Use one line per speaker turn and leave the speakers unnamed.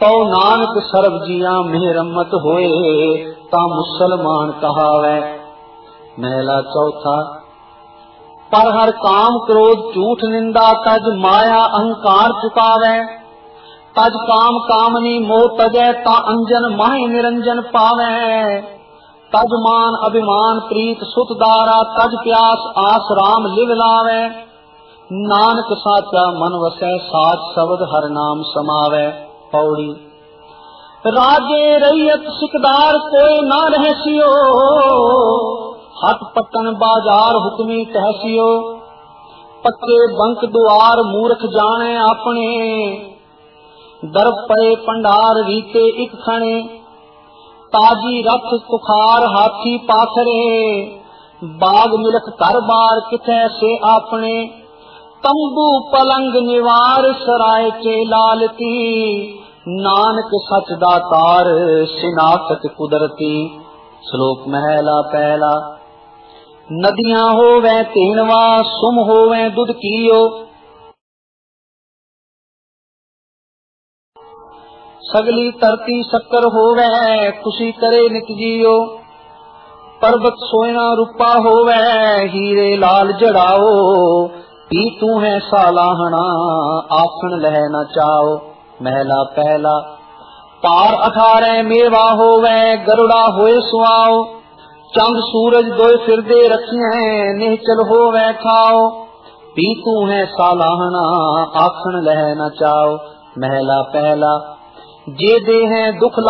तो नानक सर्व जिया मेहरमत होए, ता मुसलमान कहावै। महला चौथा। पर हर काम क्रोध झूठ निंदा, तज माया अहंकार चुकावै। तज काम कामनी मोह तजै, ता अंजन माहि निरंजन पावै। तज मान अभिमान प्रीत सुत दारा, तज प्यास आस राम लिव लावै। नानक साचा मन वसै, साच शब्द हर नाम समावै। पौड़ी। राजे रैयत सिकदार कोई ना रहसियो, हट पटन बाजार हुक्मी तहसियो। पक्के बंक दुआर मूर्ख जाने अपने, दर पड़े पंडार रीते इक खणे। ताजी रथ तुखार हाथी पाखरे, बाग मिलख घर बार किथे से आपने। तंबू पलंग निवार सराय के लालती, नानक सच दातार सिनाखत कुदरती। श्लोक महला पहला। नदियां होवे तेनवा, सुम होवे दुध कियो। सगली तरती शक्कर होवे, खुशी करे नित जियो। पर्वत सोना रूपा होवे, हीरे लाल जड़ाओ। पी तू है सालाहना, आखन लह न चाओ। महला पहला। पार 18 मेवा होवे, गरुड़ा होए सुआओ। चंद सूरज दोए फिरदे रखिए, निहचल होवे खाओ। पी तू है सालाहना, आखन लह न चाओ। महला पहला। जे दे हैं दुख